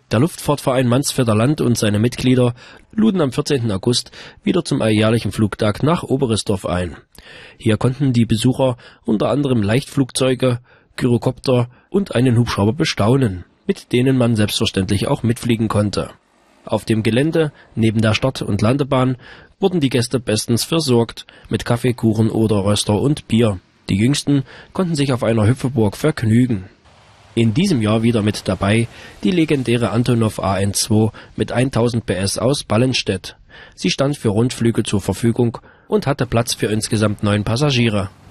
Der Luftfahrtverein Mansfelder Land und seine Mitglieder luden am 14. August wieder zum alljährlichen Flugtag nach Oberesdorf ein. Hier konnten die Besucher unter anderem Leichtflugzeuge, Gyrokopter und einen Hubschrauber bestaunen, mit denen man selbstverständlich auch mitfliegen konnte. Auf dem Gelände, neben der Start- und Landebahn, wurden die Gäste bestens versorgt mit Kaffee, Kuchen oder Röster und Bier. Die Jüngsten konnten sich auf einer Hüpfeburg vergnügen. In diesem Jahr wieder mit dabei die legendäre Antonov AN2 mit 1000 PS aus Ballenstedt. Sie stand für Rundflüge zur Verfügung und hatte Platz für insgesamt 9 Passagiere.